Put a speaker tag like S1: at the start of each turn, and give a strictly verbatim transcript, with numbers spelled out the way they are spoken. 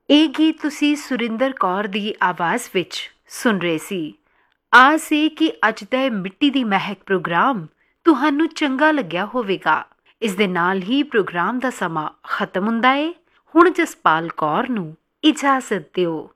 S1: ਇਹ ਗੀਤ ਤੁਸੀਂ ਸੁਰਿੰਦਰ ਕੌਰ ਦੀ ਆਵਾਜ਼ ਵਿੱਚ ਸੁਣ ਰਹੇ ਸੀ। ਆਸ ਹੈ ਕਿ ਅੱਜ ਦਾ ਇਹ ਮਿੱਟੀ ਦੀ ਮਹਿਕ ਪ੍ਰੋਗਰਾਮ ਤੁਹਾਨੂੰ ਚੰਗਾ ਲੱਗਿਆ ਹੋਵੇਗਾ। ਇਸ ਦੇ ਨਾਲ ਹੀ ਪ੍ਰੋਗਰਾਮ ਦਾ ਸਮਾਂ ਖਤਮ ਹੁੰਦਾ ਹੈ। ਹੁਣ ਜਸਪਾਲ ਕੌਰ ਨੂੰ ਇਜਾਜ਼ਤ ਦਿਓ।